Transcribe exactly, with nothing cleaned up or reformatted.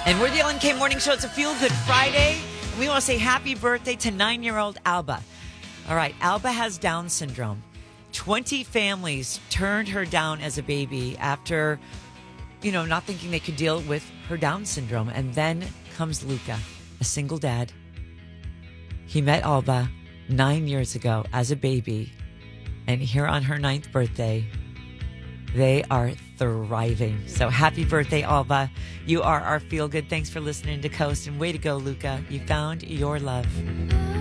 And we're the Ellen K Morning Show. It's a Feel Good Friday. And we want to say happy birthday to nine-year-old Alba. All right, Alba has Down syndrome. twenty families turned her down as a baby after, you know, not thinking they could deal with her Down syndrome. And then comes Luca, a single dad. He met Alba nine years ago as a baby. And here on her ninth birthday, they are thriving. So happy birthday, Alba. You are our feel good. Thanks for listening to Coast. And way to go, Luca. You found your love.